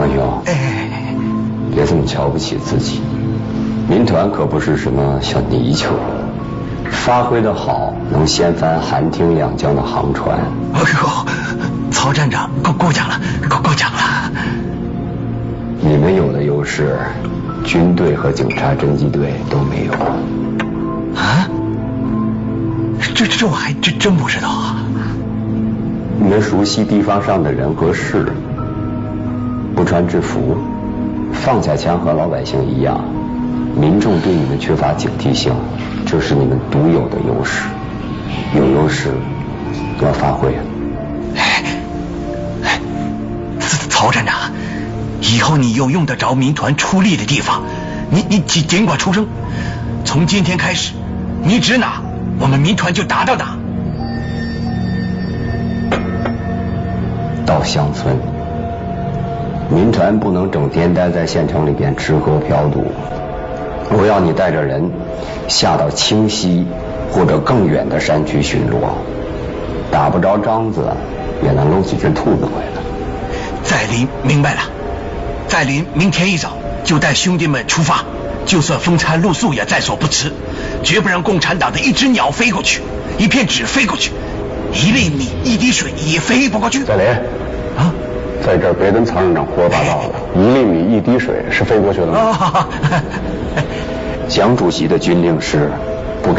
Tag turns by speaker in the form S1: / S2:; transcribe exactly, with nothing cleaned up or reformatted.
S1: 朋友，
S2: 哎，
S1: 别这么瞧不起自己。民团可不是什么小泥鳅，发挥的好，能掀翻寒汀两江的航船。
S2: 哎呦，曹站长，过过奖了，过过奖了。
S1: 你们有的优势，军队和警察侦缉队都没有。
S2: 啊？这这我还真真不知道啊。
S1: 你们熟悉地方上的人和事，不穿制服，放下枪和老百姓一样，民众对你们缺乏警惕性，这是你们独有的优势。有优势要发挥。
S2: 哎哎，曹站长，以后你有用得着民团出力的地方，你你尽尽管出声。从今天开始，你指哪，我们民团就打到哪。
S1: 到乡村，民团不能整天待在县城里边吃喝嫖赌，我要你带着人下到清溪或者更远的山区巡逻，打不着獐子也能搂几只兔子回来。
S2: 在林明白了，在林明天一早就带兄弟们出发，就算风餐露宿也在所不辞，绝不让共产党的一只鸟飞过去，一片纸飞过去，一粒米一滴水也飞不过去。
S3: 在林啊，在这儿别跟曹院长胡说八道了。一粒米一滴水是飞过去的吗？
S1: 蒋主席的军令是